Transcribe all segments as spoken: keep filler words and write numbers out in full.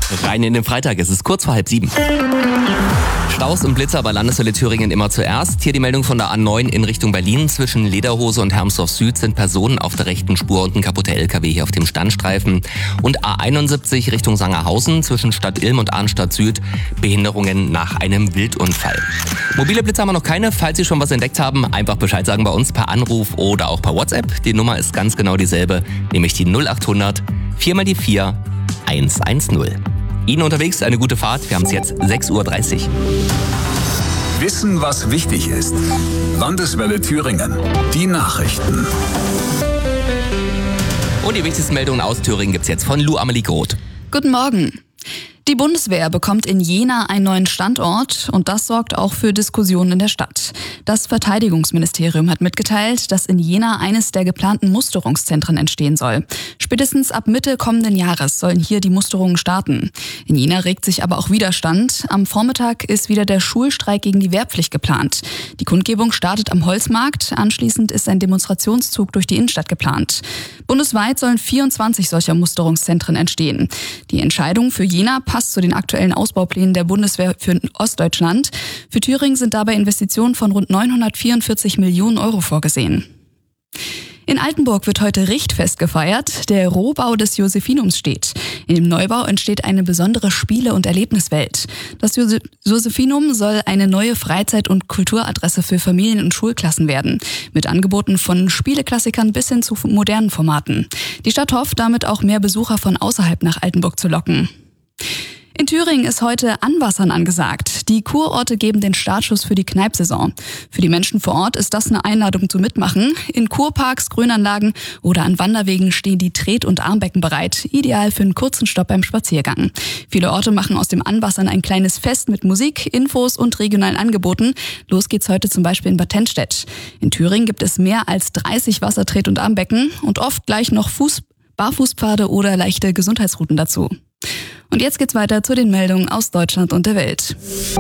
Rein in den Freitag, es ist kurz vor halb sieben. Staus und Blitzer bei Landeshölle Thüringen immer zuerst. Hier die Meldung von der A neun in Richtung Berlin. Zwischen Lederhose und Hermsdorf Süd sind Personen auf der rechten Spur und ein kaputter L K W hier auf dem Standstreifen. Und A einundsiebzig Richtung Sangerhausen zwischen Stadt Ilm und Arnstadt Süd. Behinderungen nach einem Wildunfall. Mobile Blitzer haben wir noch keine. Falls Sie schon was entdeckt haben, einfach Bescheid sagen bei uns per Anruf oder auch per WhatsApp. Die Nummer ist ganz genau dieselbe, nämlich die null achthundert vier mal die vier eins eins null. Ihnen unterwegs eine gute Fahrt. Wir haben es jetzt sechs Uhr dreißig. Wissen, was wichtig ist. Landeswelle Thüringen. Die Nachrichten. Und die wichtigsten Meldungen aus Thüringen gibt's jetzt von Lou Amelie Groth. Guten Morgen. Die Bundeswehr bekommt in Jena einen neuen Standort und das sorgt auch für Diskussionen in der Stadt. Das Verteidigungsministerium hat mitgeteilt, dass in Jena eines der geplanten Musterungszentren entstehen soll. Spätestens ab Mitte kommenden Jahres sollen hier die Musterungen starten. In Jena regt sich aber auch Widerstand. Am Vormittag ist wieder der Schulstreik gegen die Wehrpflicht geplant. Die Kundgebung startet am Holzmarkt. Anschließend ist ein Demonstrationszug durch die Innenstadt geplant. Bundesweit sollen vierundzwanzig solcher Musterungszentren entstehen. Die Entscheidung für Jena passt zu den aktuellen Ausbauplänen der Bundeswehr für Ostdeutschland. Für Thüringen sind dabei Investitionen von rund neunhundertvierundvierzig Millionen Euro vorgesehen. In Altenburg wird heute Richtfest gefeiert. Der Rohbau des Josephinums steht. In dem Neubau entsteht eine besondere Spiele- und Erlebniswelt. Das Josephinum soll eine neue Freizeit- und Kulturadresse für Familien und Schulklassen werden. Mit Angeboten von Spieleklassikern bis hin zu modernen Formaten. Die Stadt hofft damit auch mehr Besucher von außerhalb nach Altenburg zu locken. In Thüringen ist heute Anwassern angesagt. Die Kurorte geben den Startschuss für die Kneipsaison. Für die Menschen vor Ort ist das eine Einladung zum Mitmachen. In Kurparks, Grünanlagen oder an Wanderwegen stehen die Tret- und Armbecken bereit. Ideal für einen kurzen Stopp beim Spaziergang. Viele Orte machen aus dem Anwassern ein kleines Fest mit Musik, Infos und regionalen Angeboten. Los geht's heute zum Beispiel in Bad Tennstedt. In Thüringen gibt es mehr als dreißig Wassertret- und Armbecken und oft gleich noch Fuß, Barfußpfade oder leichte Gesundheitsrouten dazu. Und jetzt geht's weiter zu den Meldungen aus Deutschland und der Welt.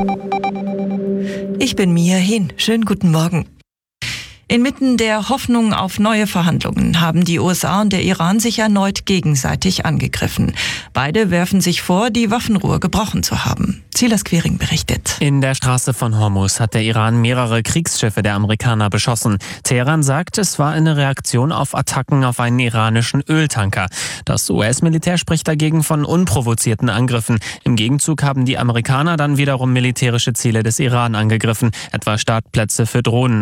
Ich bin Mia Hin. Schönen guten Morgen. Inmitten der Hoffnung auf neue Verhandlungen haben die U S A und der Iran sich erneut gegenseitig angegriffen. Beide werfen sich vor, die Waffenruhe gebrochen zu haben. Silas Quiring berichtet. In der Straße von Hormuz hat der Iran mehrere Kriegsschiffe der Amerikaner beschossen. Teheran sagt, es war eine Reaktion auf Attacken auf einen iranischen Öltanker. Das U S-Militär spricht dagegen von unprovozierten Angriffen. Im Gegenzug haben die Amerikaner dann wiederum militärische Ziele des Iran angegriffen, etwa Startplätze für Drohnen.